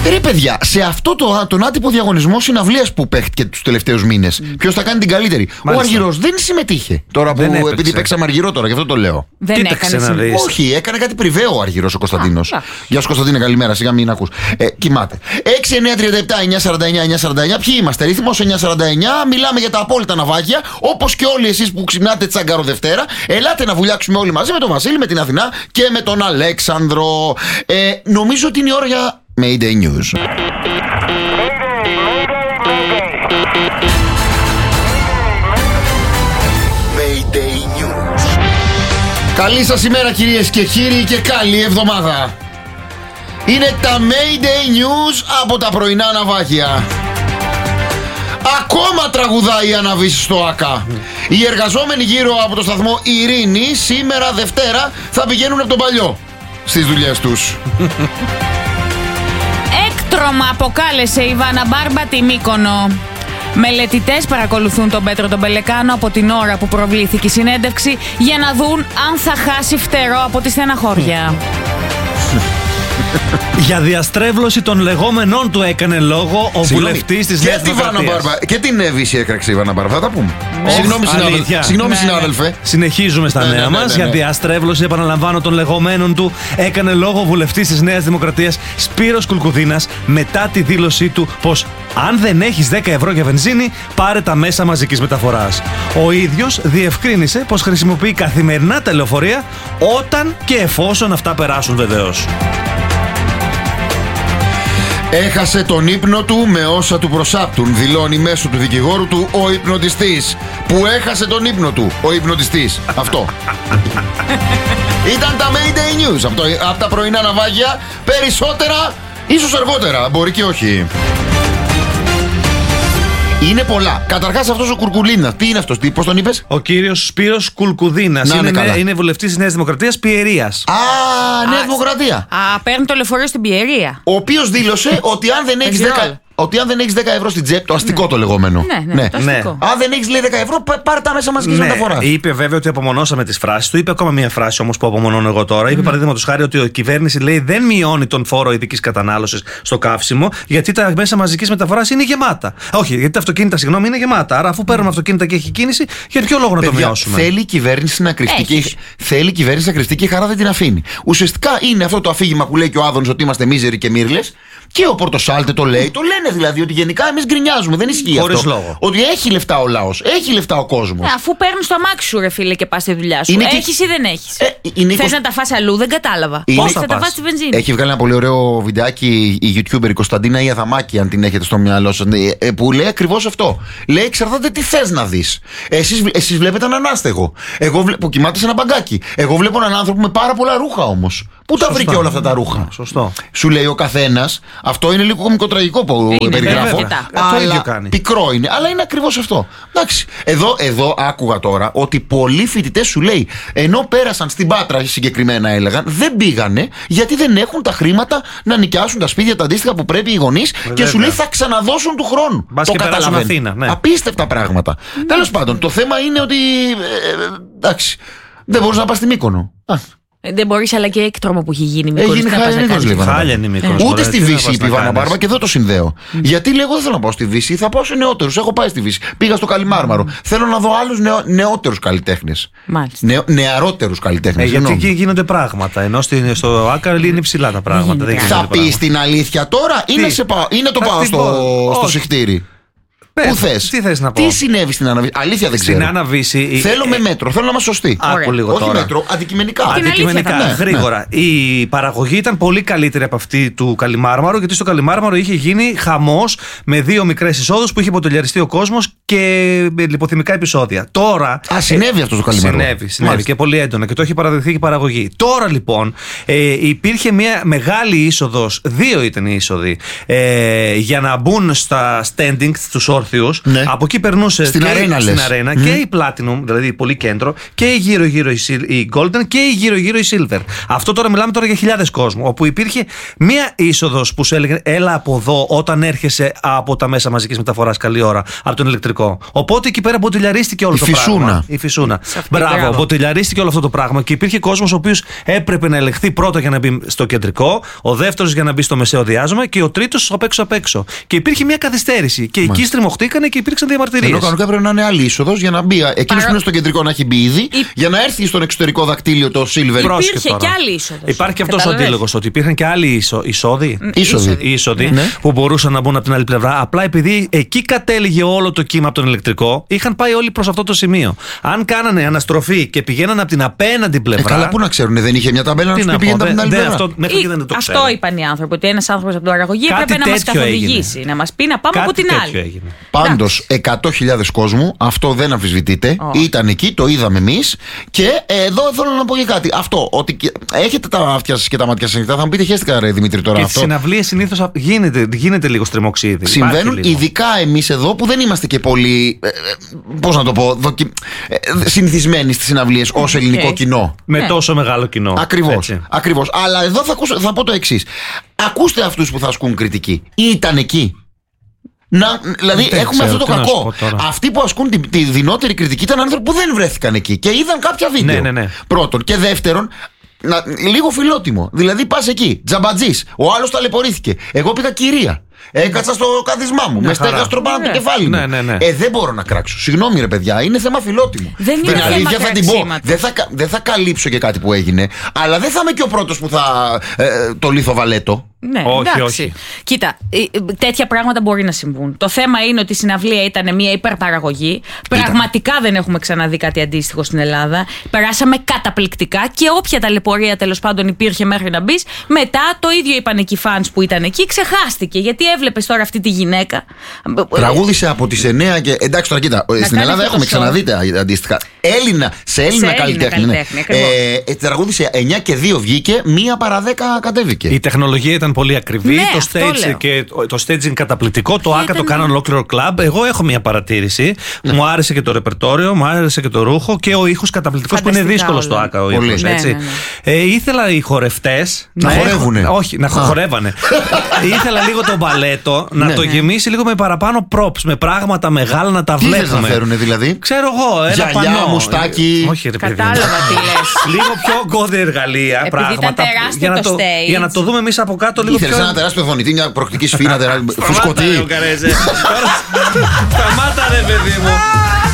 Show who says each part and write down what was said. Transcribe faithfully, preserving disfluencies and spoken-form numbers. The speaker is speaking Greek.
Speaker 1: Ρε παιδιά, σε αυτό το, τον άτυπο διαγωνισμό συναυλίας που παίχτηκε τους τελευταίους μήνες, mm. ποιος θα κάνει την καλύτερη? Μάλιστα. Ο Αργυρός δεν συμμετείχε. Τώρα που,
Speaker 2: δεν
Speaker 1: επειδή παίξαμε Αργυρό τώρα, γι' αυτό το λέω.
Speaker 3: Δεν έκανε.
Speaker 1: Όχι, έκανε κάτι πριβαίο ο Αργυρός ο Κωνσταντίνος. Γεια σου Κωνσταντίνε, καλημέρα, σιγά μην ακούς. Ε, κοιμάται. έξι εννιά τριάντα επτά εννιά σαράντα εννιά εννιά σαράντα εννιά. Ποιοι είμαστε? Ρύθμος εννιά σαράντα εννιά. Μιλάμε για τα απόλυτα ναυάγια. Όπως και όλοι εσείς που ξυπνάτε Τσαγκάρο Δευτέρα. Ελάτε να βουλιάξουμε όλοι μαζί με τον Βασίλη, με την Αθηνά και με τον Αλέξανδρο. Ε, νομίζω ότι είναι η ώρα για Mayday News. Mayday News. Καλή σας ημέρα κυρίες και κύριοι και καλή εβδομάδα. Είναι τα Mayday News από τα πρωινά ναυάγια. Ακόμα τραγουδάει η Αναβίση στο ΆΚΑ. Οι εργαζόμενοι γύρω από το σταθμό Ειρήνη σήμερα Δευτέρα θα πηγαίνουν από τον παλιό στις δουλειές τους.
Speaker 3: Έκτρωμα αποκάλεσε η Βάνα Μπάρμπα τη Μύκονο. Μελετητές παρακολουθούν τον Πέτρο τον Πελεκάνο από την ώρα που προβλήθηκε η συνέντευξη για να δουν αν θα χάσει φτερό από τη στεναχώρια.
Speaker 2: Για διαστρέβλωση των λεγόμενών του έκανε λόγο ο βουλευτής της Νέας Δημοκρατίας.
Speaker 1: Και την Εύηση έκραξε η Βάνα Μπάρμπα, θα τα πούμε. Συγγνώμη, συνάδελφε. Συγγνώμη, συνάδελφε.
Speaker 2: Συνεχίζουμε στα
Speaker 1: ναι,
Speaker 2: νέα
Speaker 1: ναι, ναι,
Speaker 2: μας.
Speaker 1: ναι, ναι.
Speaker 2: Για διαστρέβλωση, επαναλαμβάνω, των λεγόμενων του έκανε λόγο ο βουλευτής της Νέας Δημοκρατίας Σπύρος Κουλκουδίνας μετά τη δήλωσή του πως αν δεν έχεις δέκα ευρώ για βενζίνη, πάρε τα μέσα μαζικής μεταφοράς. Ο ίδιος διευκρίνησε πως χρησιμοποιεί καθημερινά τα λεωφορεία όταν και εφόσον αυτά περάσουν βεβαίως.
Speaker 1: Έχασε τον ύπνο του με όσα του προσάπτουν, δηλώνει μέσω του δικηγόρου του ο υπνοτιστής. Που έχασε τον ύπνο του, ο υπνοτιστής. Αυτό. Ήταν τα Mayday News από, το, από τα πρωινά ναυάγια. Περισσότερα, ίσως αργότερα, μπορεί και όχι. Είναι πολλά. Καταρχάς αυτός ο Κουρκουλίνας, τι είναι αυτός, τι, πώς τον είπες?
Speaker 2: Ο κύριος Σπύρος Κουλκουδίνας. Είναι, είναι, είναι βουλευτής της Νέας Δημοκρατίας Πιερίας.
Speaker 1: Α, Νέα Δημοκρατία.
Speaker 3: Α, παίρνει το λεωφορείο στην Πιερία.
Speaker 1: Ο οποίος δήλωσε ότι αν δεν έχεις δέκα... Ότι αν δεν έχεις δέκα ευρώ στην τσέπη, το αστικό ναι. το λεγόμενο.
Speaker 3: Ναι, ναι, ναι. Το αστικό.
Speaker 1: Αν δεν έχεις λέει δέκα ευρώ, πάρε τα μέσα μαζικής
Speaker 2: ναι.
Speaker 1: μεταφοράς.
Speaker 2: Είπε βέβαια ότι απομονώσαμε τις φράσεις του. Είπε ακόμα μία φράση όμως που απομονώνω εγώ τώρα. Mm. Είπε παραδείγματος χάρη ότι η κυβέρνηση λέει δεν μειώνει τον φόρο ειδικής κατανάλωσης στο καύσιμο γιατί τα μέσα μαζικής μεταφοράς είναι γεμάτα. Όχι, γιατί τα αυτοκίνητα, συγγνώμη, είναι γεμάτα. Άρα αφού παίρνουμε αυτοκίνητα και έχει κίνηση, για ποιο λόγο να το μειώσουμε?
Speaker 1: Θέλει η κυβέρνηση να κρυφτεί και, θέλει η κυβέρνηση να κρυφτεί και η χαρά δεν την αφήνει. Ουσιαστικά είναι αυτό το αφήγημα που λέει και ο Άδωνης ότι είμαστε μίζεροι και μύρλες. Και ο Πορτοσάλτε το λέει, το λένε δηλαδή ότι γενικά εμείς γκρινιάζουμε. Δεν ισχύει
Speaker 2: χωρίς
Speaker 1: αυτό.
Speaker 2: Λόγο.
Speaker 1: Ότι έχει λεφτά ο λαός, έχει λεφτά ο κόσμος.
Speaker 3: Ε, αφού παίρνεις το αμάξι σου, ρε φίλε, και πας στη δουλειά σου. Έχεις και... ή δεν έχεις. Ε, Θες είκοσι... να τα φας αλλού, δεν κατάλαβα. Πώς θα, θα τα φας στη βενζίνη? Έχει
Speaker 1: βγάλει ένα πολύ ωραίο βιντεάκι η YouTuber η Κωνσταντίνα η Αδαμάκη, αν την έχετε στο μυαλό σας, που λέει ακριβώς αυτό. Λέει, εξαρτάται τι θες να δεις. Εσείς, εσείς βλέπετε έναν άστεγο. Εγώ βλέ... που κοιμάται σε ένα μπαγκάκι. Εγώ βλέπω έναν άνθρωπο με πάρα πολλά ρούχα όμως. Πού τα βρήκε όλα αυτά τα ρούχα?
Speaker 2: Σωστό.
Speaker 1: Σου λέει ο καθένας, αυτό είναι λίγο κωμικοτραγικό που είναι, περιγράφω. Αλλά πικρό είναι, αλλά είναι ακριβώς αυτό. Εντάξει. Εδώ, εδώ άκουγα τώρα ότι πολλοί φοιτητές σου λέει, ενώ πέρασαν στην Πάτρα συγκεκριμένα έλεγαν, δεν πήγανε γιατί δεν έχουν τα χρήματα να νοικιάσουν τα σπίτια τα αντίστοιχα που πρέπει οι γονείς και σου λέει θα ξαναδώσουν του χρόνου.
Speaker 2: Μπας
Speaker 1: το
Speaker 2: καταλαβαίνω. Αθήνα, ναι.
Speaker 1: Απίστευτα πράγματα. Mm. Τέλος πάντων, το θέμα είναι ότι. Ε, εντάξει. Δεν μπορείς να πας στη Μύκονο.
Speaker 3: Δεν μπορείς, αλλά και έκτρωμα που έχει γίνει Μύκονος.
Speaker 1: Έχει γίνει χάλια είναι η Μύκονος. Ούτε στη Βύση είπε η Βάνα Μπάρμπα και εδώ το συνδέω. Mm. Γιατί λέω, εγώ δεν θέλω να πάω στη Βύση, θα πάω σε νεότερους. Έχω πάει στη Βύση. Πήγα στο Καλιμάρμαρο. Mm. Θέλω να δω άλλους νεο, νεότερους καλλιτέχνες. Νεο, νεαρότερους καλλιτέχνες.
Speaker 2: Ε, γιατί εκεί γίνονται πράγματα. Ενώ στο ΆΚΑ είναι ψηλά τα πράγματα. Δεν
Speaker 1: θα πει την αλήθεια τώρα ή να το πάω στο συχτήρι? Πού θες?
Speaker 2: Τι θες να πω?
Speaker 1: Τι συνέβη στην Αναβίση? Αλήθεια δεν ξέρω.
Speaker 2: Στην Αναβίση.
Speaker 1: Θέλω με μέτρο, θέλω να είμαστε σωστοί.
Speaker 2: Άκου λίγο
Speaker 1: Όχι
Speaker 2: τώρα.
Speaker 1: μέτρο, αντικειμενικά.
Speaker 2: Αντικειμενικά, ναι, γρήγορα. Ναι. Η παραγωγή ήταν πολύ καλύτερη από αυτή του Καλιμάρμαρο, γιατί στο Καλιμάρμαρο είχε γίνει χαμός με δύο μικρές εισόδους που είχε ποτελιαριστεί ο κόσμος και με λιποθυμικά επεισόδια. Τώρα.
Speaker 1: Α, συνέβη ε, αυτό το Καλιμάρμαρο.
Speaker 2: Συνέβη, συνέβη και πολύ έντονα και το έχει παραδεχθεί και η παραγωγή. Τώρα λοιπόν ε, υπήρχε μια μεγάλη είσοδος, δύο ήταν οι είσοδοι, ε, για να μπουν στα standing, στους όρθιους. Ορθίους.
Speaker 1: Ναι.
Speaker 2: Από εκεί περνούσε
Speaker 1: στην
Speaker 2: και,
Speaker 1: αρένα,
Speaker 2: στην
Speaker 1: λες.
Speaker 2: αρένα
Speaker 1: Mm.
Speaker 2: και η Platinum, δηλαδή πολύ κέντρο, και η γύρω-γύρω η, η Golden και η γύρω-γύρω η Silver. Αυτό τώρα μιλάμε τώρα για χιλιάδες κόσμο. Όπου υπήρχε μία είσοδος που σου έλεγε έλα από εδώ όταν έρχεσαι από τα μέσα μαζικής μεταφοράς καλή ώρα, από τον ηλεκτρικό. Οπότε εκεί πέρα μποτιλιαρίστηκε όλο
Speaker 1: η
Speaker 2: το
Speaker 1: φυσούνα.
Speaker 2: πράγμα. Η φυσούνα. Μπράβο, μπράβο. Μποτιλιαρίστηκε όλο αυτό το πράγμα και υπήρχε κόσμος ο οποίος έπρεπε να ελεγχθεί πρώτα για να μπει στο κεντρικό, ο δεύτερος για να μπει στο μεσαίο διάζωμα και ο τρίτος απ' έξω απ' έξω. Και υπήρχε μια καθυστέρηση. Και εκεί στριμωχτήκανε και υπήρξαν διαμαρτυρίες.
Speaker 1: Ενώ κανονικά πρέπει να είναι άλλη είσοδος για να μπει. Εκείνος Παρα... που είναι στο κεντρικό να έχει μπει ήδη, η... για να έρθει στον εξωτερικό δακτύλιο το Silver.
Speaker 3: Υπήρχε και άλλη είσοδος.
Speaker 2: Υπάρχει και αυτός ο αντίλογος ότι υπήρχαν και άλλοι είσο... εισόδοι,
Speaker 1: είσοδοι,
Speaker 2: είσοδοι ναι. που μπορούσαν να μπουν από την άλλη πλευρά. Απλά επειδή εκεί κατέληγε όλο το κύμα από τον ηλεκτρικό, είχαν πάει όλοι προς αυτό το σημείο. Αν κάνανε αναστροφή και πηγαίναν από την απέναντι πλευρά.
Speaker 1: Ε, καλά, πού να ξέρουν, δεν είχε μια ταμπέλα να πηγαίνουν από την άλλη πλευρά.
Speaker 2: Αυτό, μέχρι και δεν το
Speaker 3: αυτό είπαν οι άνθρωποι, ότι ένας άνθρωπος από την παραγωγή έπρεπε να μας καθοδηγήσει, να μας πει να πάμε από την άλλη.
Speaker 1: Πάντως, εκατό χιλιάδες κόσμου, αυτό δεν αμφισβητείται. Oh. Ήταν εκεί, το είδαμε εμείς. Και εδώ θέλω να πω και κάτι. Αυτό, ότι έχετε τα αυτιά σας και τα μάτια σας ανοιχτά, θα μου πείτε, χαίστηκα ρε Δημήτρη τώρα
Speaker 2: και
Speaker 1: αυτό.
Speaker 2: Και στις συναυλίες συνήθως γίνεται, γίνεται λίγο στριμοξίδι.
Speaker 1: Συμβαίνουν, ειδικά εμείς εδώ που δεν είμαστε και πολύ. Ε, πώς να το πω, δοκι... ε, συνηθισμένοι στις συναυλίες ως ελληνικό okay. κοινό.
Speaker 2: Με yeah. τόσο μεγάλο κοινό.
Speaker 1: Ακριβώς. Ακριβώς. Αλλά εδώ θα, ακούσω, θα πω το εξής. Ακούστε αυτούς που θα ασκούν κριτική. Ήταν εκεί. Να, δηλαδή δεν έχουμε ξέρω, αυτό το κακό. Αυτοί που ασκούν τη, τη δυνότερη κριτική ήταν άνθρωποι που δεν βρέθηκαν εκεί και είδαν κάποια βίντεο.
Speaker 2: Ναι, ναι, ναι.
Speaker 1: Πρώτον. Και δεύτερον, να, λίγο φιλότιμο. Δηλαδή πας εκεί, τζαμπατζής. Ο άλλος ταλαιπωρήθηκε. Εγώ πήγα κυρία. Έκατσα στο κάθισμά μου. Με στέγαστρο πάνω από το κεφάλι μου.
Speaker 2: Ναι, ναι, ναι.
Speaker 1: Ε, δεν μπορώ να κράξω. Συγγνώμη, ρε παιδιά, είναι θέμα φιλότιμο.
Speaker 3: Δεν είναι
Speaker 1: την αλήθεια
Speaker 3: θέμα
Speaker 1: θα την πω. Δεν θα, δεν θα καλύψω και κάτι που έγινε, αλλά δεν θα είμαι και ο πρώτος που θα ε, το λίθο βαλέτο.
Speaker 3: Ναι,
Speaker 2: όχι,
Speaker 3: εντάξει.
Speaker 2: όχι.
Speaker 3: Κοίτα, τέτοια πράγματα μπορεί να συμβούν. Το θέμα είναι ότι η συναυλία ήταν μια υπερπαραγωγή. Πραγματικά δεν έχουμε ξαναδεί κάτι αντίστοιχο στην Ελλάδα. Περάσαμε καταπληκτικά και όποια ταλαιπωρία τέλος πάντων υπήρχε μέχρι να μπει, μετά το ίδιο είπαν εκεί οι φανς που ήταν εκεί, ξεχάστηκε. Γιατί έβλεπες τώρα αυτή τη γυναίκα.
Speaker 1: Τραγούδισε από τις εννιά και. Εντάξει, τώρα κοίτα, να στην Ελλάδα έχουμε ξαναδεί τα αντίστοιχα. Έλληνα, σε Έλληνα, σε καλλιτέχνη. Ναι. Ε, ε, τραγούδισε εννιά και δύο βγήκε, μία παρά δέκα κατέβηκε.
Speaker 2: Η τεχνολογία ήταν πολύ ακριβή.
Speaker 3: Ναι,
Speaker 2: το stage και το staging καταπληκτικό. Το Άκα το κάναν ολόκληρο κλαμπ. Εγώ έχω μια παρατήρηση. Ναι. Μου άρεσε και το ρεπερτόριο, μου άρεσε και το ρούχο και ο ήχος καταπληκτικός που είναι δύσκολο στο Άκα. Ο ήχος,
Speaker 3: ναι,
Speaker 2: έτσι.
Speaker 3: ναι, ναι.
Speaker 2: Ε, ήθελα οι χορευτές
Speaker 1: να, να χορεύουνε.
Speaker 2: Έχουν, όχι, να χορεύανε. Ήθελα λίγο το μπαλέτο να
Speaker 1: ναι,
Speaker 2: το
Speaker 3: ναι.
Speaker 2: γεμίσει λίγο με παραπάνω props, με πράγματα μεγάλα να τα
Speaker 1: τι
Speaker 2: βλέπουμε.
Speaker 1: Τι να φέρουνε δηλαδή.
Speaker 2: Ξέρω εγώ, ένα
Speaker 1: γυαλιά,
Speaker 2: πανό.
Speaker 1: μουστάκι.
Speaker 2: Όχι, ρε παιδί.
Speaker 3: Κατάλαβα τι λες.
Speaker 2: Λίγο πιο γκώδη εργαλεία,
Speaker 3: επειδή
Speaker 2: πράγματα. Για να, το, για να το δούμε εμείς από κάτω λίγο πιο.
Speaker 1: Ήθελες ένα τεράστιο δονητή, μια προκτική σφήνα, φουσκωτή.
Speaker 2: Σταμάτα ρε παιδί μου.